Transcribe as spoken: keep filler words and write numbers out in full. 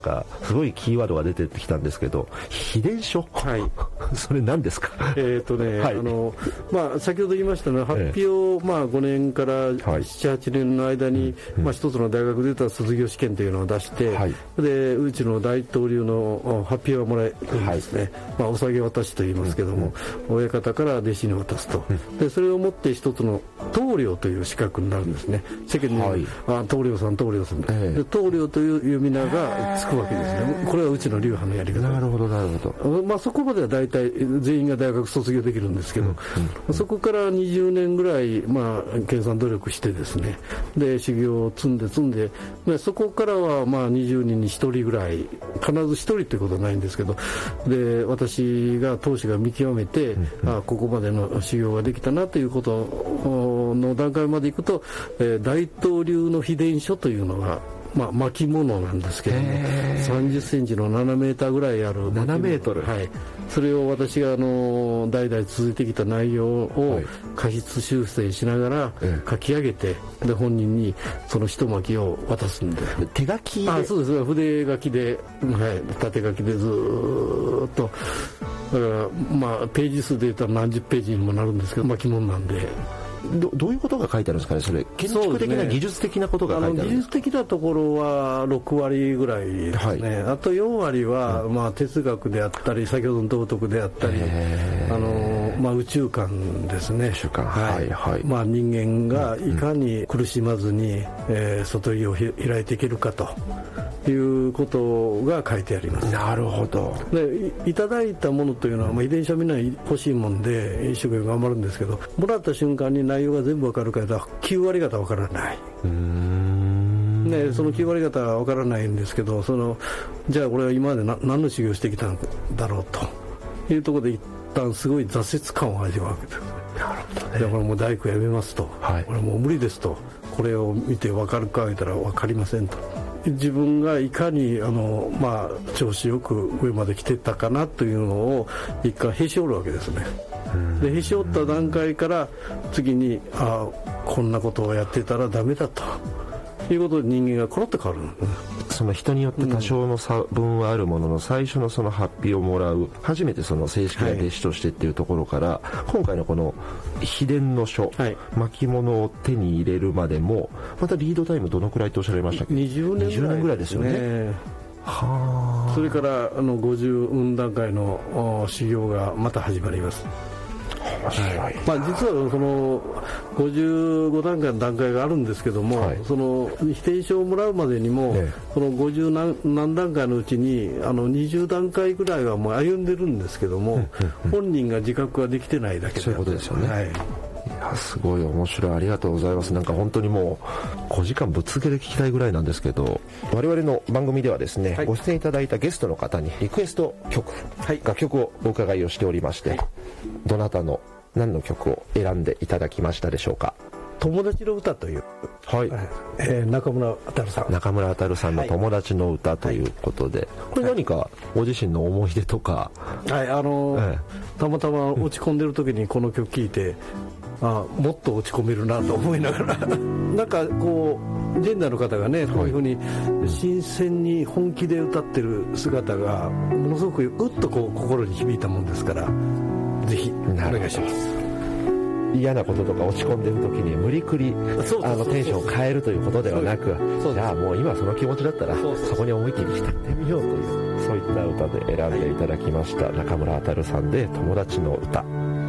かすごいキーワードが出てきたんですけど、秘伝書、はい、それ何ですか？ えっとね、はい、あのまあ、先ほど言いましたね、発表を、まあ、ごねんからなな、はちねんの間に、まあ、一つの大学で出た卒業試験というのを出して、はい、でうちの大統領の発表がもらえるんですね、はい、まあ、お下げ渡しと言いますけども、うん、親方から弟子に渡すと、うん、でそれをもって一つの棟梁という資格になるんですね。世間に、はい、あ棟梁さん棟梁さん、えー、で棟梁という呼び名がつくわけですね。これはうちの流派のやり方。 なるほどなるほど。 まあ、そこまでは大体全員が大学卒業できるんですけど、うんうん、そこからにじゅうねんぐらい、まあ、研鑽努力してですね、で修行を積んで積んで、でそこからはまあにじゅうにんにひとりぐらい、必ずひとりということはないんですけど、で私が当主が見極めて、うんうん、あここまでの修行ができたなということの段階までいくと、えー、大東流の秘伝書というのが、まあ、巻物なんですけども、さんじゅっセンチのななメーターぐらいあるななメートル、 はい、それを私があの代々続いてきた内容を過失修正しながら書き上げて、で本人にその一巻きを渡すんで、 手書きで、 あそうです筆書きで、はい、縦書きでずーっと、だからまあページ数で言ったら何十ページにもなるんですけど、巻物なんで。 ど, どういうことが書いてあるんですかね、それ建築的な技術的なことが書いてあるんですか？ 技術的なところはろくわりぐらいですね、はい、あとよんわりは、まあ、哲学であったり先ほどの道徳であったり、あの、まあ、宇宙観ですね。 宇宙観、 はいはい、まあ、人間がいかに苦しまずに、えー、悟りを開いていけるかということが書いてあります。 なるほど。 で い, いただいたものというのは、まあ、遺伝子はみんな欲しいもんで一生懸命頑張るんですけど、もらった瞬間に内容が全部わかるかときゅうわり方わからない。うーん、ね、そのきゅうわり方はわからないんですけど、そのじゃあこれは今までな何の修行してきたんだろうというところで一旦すごい挫折感を味わうわけです。なるほどね。だからもう大工やめますと、はい、これはもう無理ですと、これを見てわかるか言ったらわかりませんと。自分がいかにあの、まあ、調子よく上まで来てたかなというのを一回へし折るわけですね。でへし折った段階から次にあこんなことをやってたらダメだということで人間がコロッと変わる。 その人によって多少の差分はあるものの、最初のその発表をもらう、初めてその正式な弟子としてっていうところから、はい、今回のこの秘伝の書、はい、巻物を手に入れるまでもまたリードタイムどのくらいとおっしゃられましたっけ？ にじゅうねんぐらいですね。にじゅうねんぐらいですよね。はあ。それからあのごじゅう段階の修行がまた始まります。はい、まあ、実はそのごじゅうご段階の段階があるんですけども、はい、その秘伝書をもらうまでにも、ね、そのごじゅう 何, 何段階のうちにあのにじゅう段階ぐらいはもう歩んでるんですけども、うんうんうん、本人が自覚はできてないだけで、 そういうことですよね。はい、いやすごい面白い、ありがとうございます。なんか本当にもうごじかんぶっつけで聞きたいぐらいなんですけど、我々の番組ではですね、はい、ご出演いただいたゲストの方にリクエスト曲、はい、楽曲をお伺いをしておりまして、はい、どなたの何の曲を選んでいただきましたでしょうか？ 友達の歌という、はい、えー、中村あさん中村あさんの友達の歌ということで、はい、これ何かご自身の思い出とか？ はい、あのーええ、たまたま落ち込んでる時にこの曲聴いてあもっと落ち込めるなと思いながらなんかこうジェンダーの方がね、こういうふうに新鮮に本気で歌ってる姿がものすごくうっとこう心に響いたもんですから、ぜひお願いします。 嫌なこととか落ち込んでる時に無理くりあのテンションを変えるということではなく、じゃあもう今その気持ちだったらそこに思い切り浸ってみようという、そういった歌で選んでいただきました。中村あさんで友達の歌。